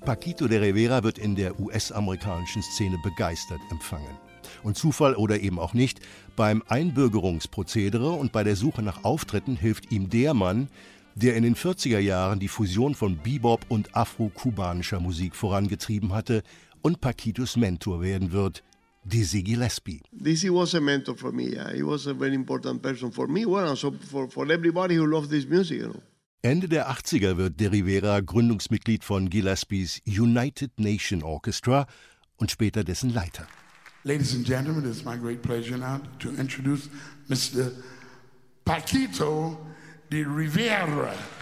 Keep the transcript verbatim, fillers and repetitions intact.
Paquito de Rivera wird in der U S-amerikanischen Szene begeistert empfangen. Und Zufall oder eben auch nicht, beim Einbürgerungsprozedere und bei der Suche nach Auftritten hilft ihm der Mann, der in den vierziger Jahren die Fusion von Bebop und afro-kubanischer Musik vorangetrieben hatte und Paquitos Mentor werden wird, Dizzy Gillespie. Dizzy was a mentor for me. Yeah. He was a very important person for me, well, also for, for everybody who loves this music, you know. Ende der achtziger wird de Rivera Gründungsmitglied von Gillespies United Nation Orchestra und später dessen Leiter. Ladies and gentlemen, it's my great pleasure now to introduce Mister Paquito de Rivera.